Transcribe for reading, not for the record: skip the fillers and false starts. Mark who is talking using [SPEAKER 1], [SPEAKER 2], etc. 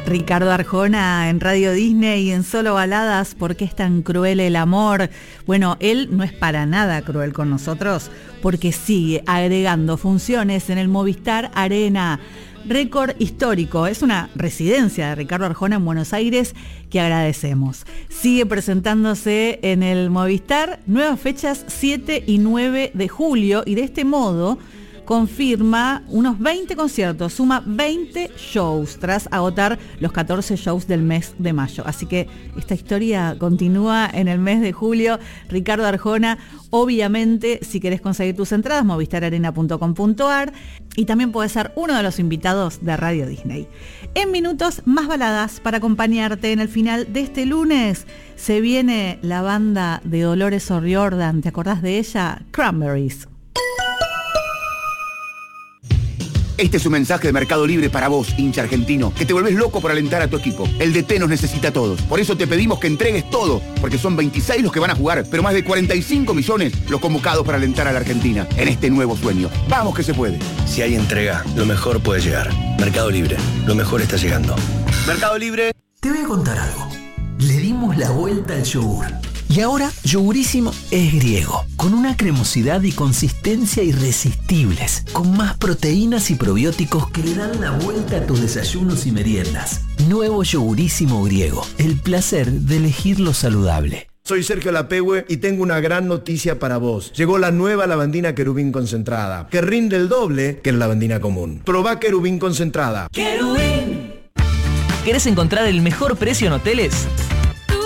[SPEAKER 1] Ricardo Arjona en Radio Disney y en Solo Baladas. ¿Por qué es tan cruel el amor? Bueno, él no es para nada cruel con nosotros porque sigue agregando funciones en el Movistar Arena. Récord histórico, es una residencia de Ricardo Arjona en Buenos Aires que agradecemos. Sigue presentándose en el Movistar, nuevas fechas 7 y 9 de julio y de este modo confirma unos 20 conciertos, suma 20 shows tras agotar los 14 shows del mes de mayo. Así que esta historia continúa en el mes de julio. Ricardo Arjona, obviamente, si querés conseguir tus entradas, movistararena.com.ar, y también puedes ser uno de los invitados de Radio Disney. En minutos, más baladas para acompañarte en el final de este lunes. Se viene la banda de Dolores O'Riordan, ¿te acordás de ella? Cranberries.
[SPEAKER 2] Este es un mensaje de Mercado Libre para vos, hincha argentino, que te volvés loco por alentar a tu equipo. El DT nos necesita a todos. Por eso te pedimos que entregues todo, porque son 26 los que van a jugar, pero más de 45 millones los convocados para alentar a la Argentina en este nuevo sueño. ¡Vamos que se puede!
[SPEAKER 3] Si hay entrega, lo mejor puede llegar. Mercado Libre, lo mejor está llegando. Mercado Libre.
[SPEAKER 4] Te voy a contar algo. Le dimos la vuelta al yogur. Y ahora, Yogurísimo es griego, con una cremosidad y consistencia irresistibles, con más proteínas y probióticos que le dan la vuelta a tus desayunos y meriendas. Nuevo Yogurísimo griego, el placer de elegir lo saludable.
[SPEAKER 5] Soy Sergio Lapehue y tengo una gran noticia para vos. Llegó la nueva lavandina Querubín concentrada, que rinde el doble que la lavandina común. Probá Querubín concentrada.
[SPEAKER 6] ¡Querubín! ¿Querés encontrar el mejor precio en hoteles?